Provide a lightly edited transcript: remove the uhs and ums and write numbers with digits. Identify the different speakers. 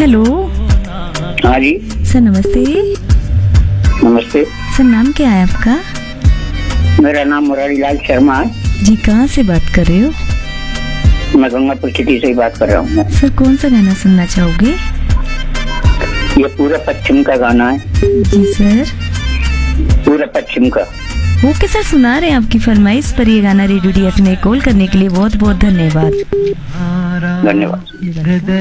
Speaker 1: Hello.
Speaker 2: हाँ जी।
Speaker 1: Sir नमस्ते।
Speaker 2: नमस्ते।
Speaker 1: सर नाम क्या है आपका?
Speaker 2: मेरा नाम मुरारीलाल शर्मा है।
Speaker 1: जी, कहाँ से बात कर रहे हो?
Speaker 2: मैं गंगापुर सिटी से ही बात कर रहा हूँ।
Speaker 1: सर कौन सा गाना सुनना चाहोगे?
Speaker 2: ये पूरा पश्चिम का गाना है।
Speaker 1: जी सर।
Speaker 2: पूरा पश्चिम का।
Speaker 1: ओके सर, सुना रहे हैं आपकी फरमाइश पर ये गाना। रेडियो DF में कॉल करने के लिए बहुत बहुत धन्यवाद।
Speaker 2: धन्यवाद।